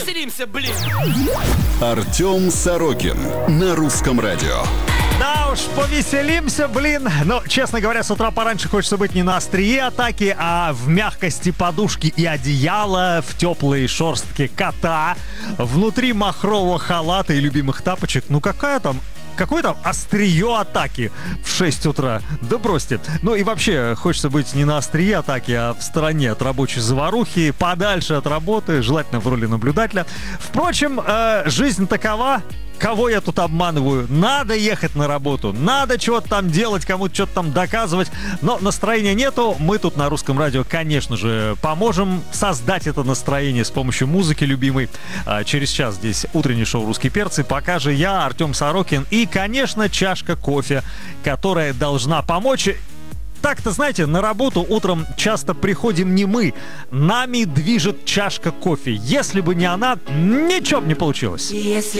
Веселимся, блин! Артем Сорокин на русском радио. Да уж, повеселимся, блин. Но, честно говоря, с утра пораньше хочется быть не на острие атаки, а в мягкости подушки и одеяла, в теплой шерстке кота, внутри махрового халата и любимых тапочек. Ну какое там острие атаки в 6 утра? Да бросьте. Ну и вообще, хочется быть не на острие атаки, а в стороне от рабочей заварухи, подальше от работы, желательно в роли наблюдателя. Впрочем, жизнь такова. Кого я тут обманываю? Надо ехать на работу, надо чего-то там делать, кому-то что-то там доказывать, но настроения нету. Мы тут на русском радио, конечно же, поможем создать это настроение с помощью музыки любимой. Через час здесь утреннее шоу «Русские перцы». Пока же я, Артем Сорокин, и, конечно, чашка кофе, которая должна помочь. Так-то, знаете, на работу утром часто приходим не мы. Нами движет чашка кофе. Если бы не она, ничего бы не получилось. Если